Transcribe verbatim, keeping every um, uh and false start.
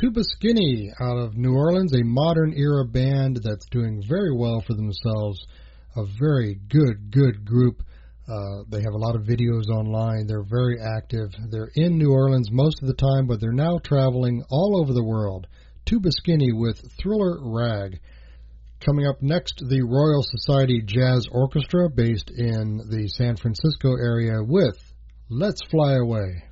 Tuba Skinny out of New Orleans, a modern era band that's doing very well for themselves. A very good, good group. Uh, they have a lot of videos online. They're very active. They're in New Orleans most of the time, but they're now traveling all over the world. Tuba Skinny with Thriller Rag. Coming up next, the Royal Society Jazz Orchestra, based in the San Francisco area, with Let's Fly Away.